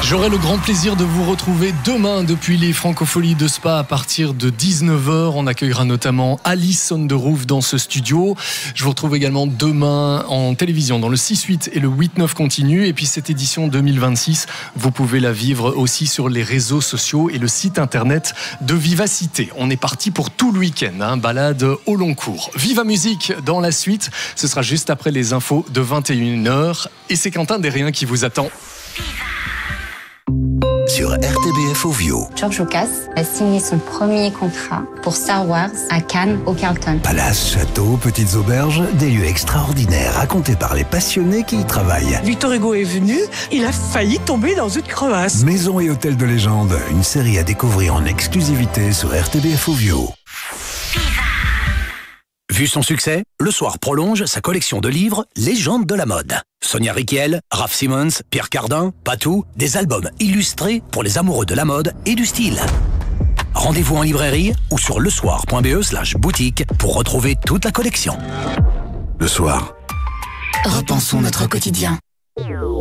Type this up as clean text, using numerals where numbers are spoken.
J'aurai le grand plaisir de vous retrouver demain depuis les Francopholies de Spa à partir de 19h. On accueillera notamment Alice on the Roof dans ce studio. Je vous retrouve également demain en télévision dans le 6-8 et le 8-9 continu. Et puis cette édition 2026, vous pouvez la vivre aussi sur les réseaux sociaux et le site internet de Vivacité. On est parti pour tout le week-end, balade au long cours. Viva Musique dans la suite, ce sera juste après les infos de 21h. Et c'est Quentin Derrien qui vous attend. Sur RTBF Ovio. George Lucas a signé son premier contrat pour Star Wars à Cannes, au Carlton. Palaces, châteaux, petites auberges, des lieux extraordinaires racontés par les passionnés qui y travaillent. Victor Hugo est venu, il a failli tomber dans une crevasse. Maison et hôtel de légende, une série à découvrir en exclusivité sur RTBF Ovio. Vu son succès, Le Soir prolonge sa collection de livres Légendes de la mode. Sonia Rykiel, Raph Simons, Pierre Cardin, Patou, des albums illustrés pour les amoureux de la mode et du style. Rendez-vous en librairie ou sur lesoir.be/boutique pour retrouver toute la collection. Le Soir. Repensons notre quotidien.